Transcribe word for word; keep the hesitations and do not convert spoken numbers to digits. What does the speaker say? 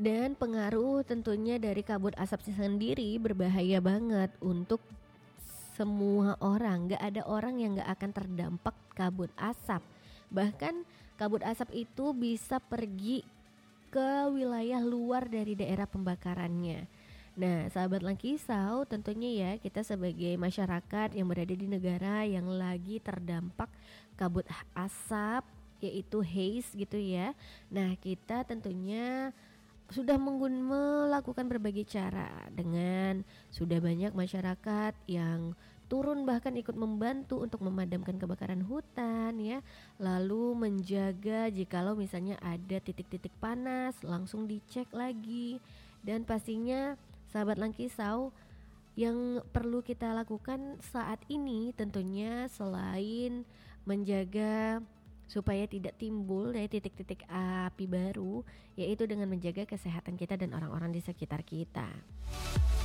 Dan pengaruh tentunya dari kabut asap sendiri berbahaya banget untuk semua orang. Gak ada orang yang gak akan terdampak kabut asap. Bahkan kabut asap itu bisa pergi ke wilayah luar dari daerah pembakarannya. Nah, sahabat Langkisau, tentunya ya kita sebagai masyarakat yang berada di negara yang lagi terdampak kabut asap, yaitu haze gitu ya. Nah, kita tentunya sudah menggun- melakukan berbagai cara, dengan sudah banyak masyarakat yang turun bahkan ikut membantu untuk memadamkan kebakaran hutan ya. Lalu menjaga jikalau misalnya ada titik-titik panas langsung dicek lagi. Dan pastinya sahabat Langkisau, yang perlu kita lakukan saat ini tentunya selain menjaga supaya tidak timbul dari titik-titik api baru, yaitu dengan menjaga kesehatan kita dan orang-orang di sekitar kita.